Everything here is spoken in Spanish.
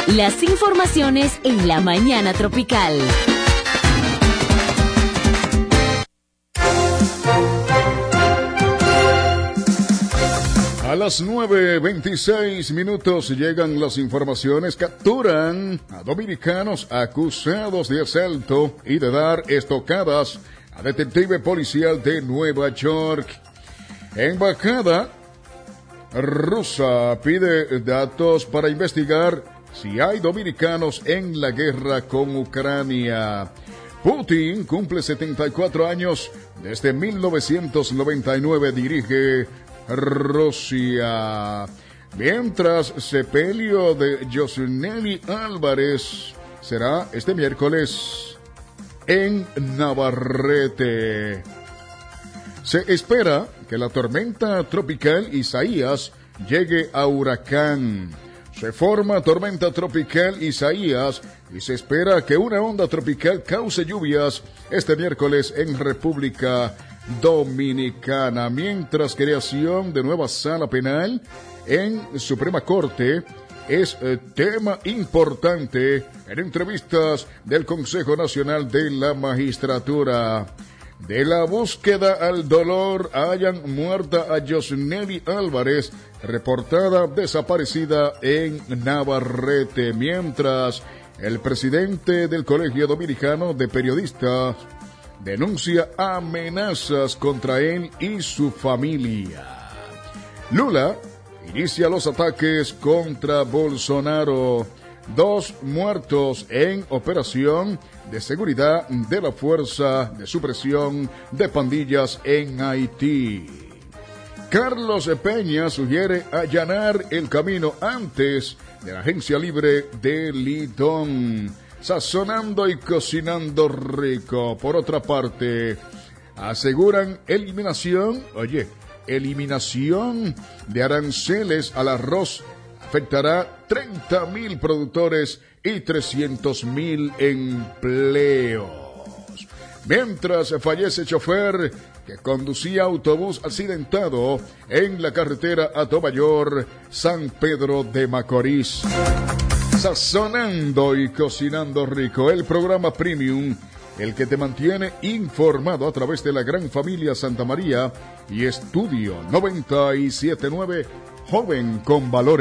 Las informaciones en la mañana tropical. A las 9:26 llegan las informaciones. Capturan a dominicanos acusados de asalto y de dar estocadas a detective policial de Nueva York. Embajada rusa pide datos para investigar si hay dominicanos en la guerra con Ucrania. Putin cumple 74 años. Desde 1999 dirige Rusia. Mientras sepelio de Yosneli Álvarez será este miércoles en Navarrete. Se espera que la tormenta tropical Isaías llegue a huracán. Se forma tormenta tropical Isaías y se espera que una onda tropical cause lluvias este miércoles en República Dominicana. Mientras creación de nueva sala penal en Suprema Corte es tema importante en entrevistas del Consejo Nacional de la Magistratura. De la búsqueda al dolor, hallan muerta a Yosneli Álvarez, reportada desaparecida en Navarrete, mientras el presidente del Colegio Dominicano de Periodistas denuncia amenazas contra él y su familia. Lula inicia los ataques contra Bolsonaro. 2 muertos en operación de seguridad de la Fuerza de Supresión de Pandillas en Haití. Carlos Peña sugiere allanar el camino antes de la agencia libre de Lidón. Sazonando y cocinando rico. Por otra parte, aseguran eliminación de aranceles al arroz afectará 30,000 productores y 300,000 empleos. Mientras fallece chofer que conducía autobús accidentado en la carretera Atomayor, San Pedro de Macorís. Sazonando y cocinando rico, el programa Premium, el que te mantiene informado a través de la gran familia Santa María y Estudio 97.9, joven con valores.